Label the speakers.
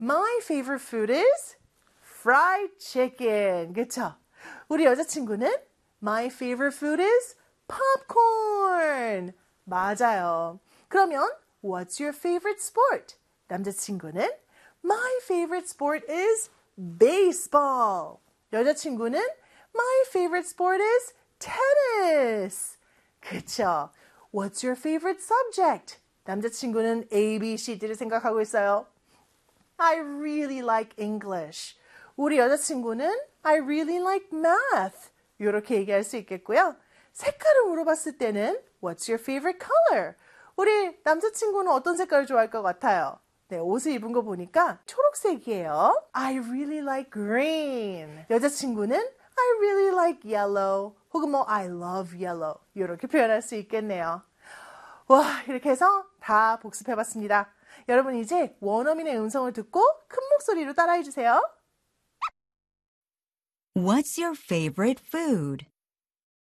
Speaker 1: My favorite food is fried chicken. 그쵸? 우리 여자친구는 My favorite food is popcorn. 맞아요. 그러면 What's your favorite sport? 남자친구는 My favorite sport is baseball. 여자친구는 My favorite sport is tennis. 그쵸? What's your favorite subject? 남자친구는 A, B, C, D를 생각하고 있어요. I really like English. 우리 여자친구는 I really like math. 이렇게 얘기할 수 있겠고요. 색깔을 물어봤을 때는 What's your favorite color? 우리 남자친구는 어떤 색깔을 좋아할 것 같아요? 네, 옷을 입은 거 보니까 초록색이에요. I really like green. 여자친구는 I really like yellow. 혹은 뭐 I love yellow. 이렇게 표현할 수 있겠네요. 와, 이렇게 해서 다 복습해봤습니다. 여러분 이제 원어민의 음성을 듣고 큰 목소리로 따라해주세요.
Speaker 2: What's your favorite food?